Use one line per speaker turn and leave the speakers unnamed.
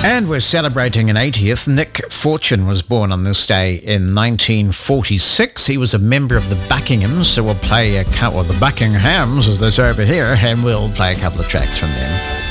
And we're celebrating an 80th. Nick Fortune was born on this day in 1946. He was a member of the Buckinghams, so we'll play the Buckinghams, as they say over here, and we'll play a couple of tracks from them.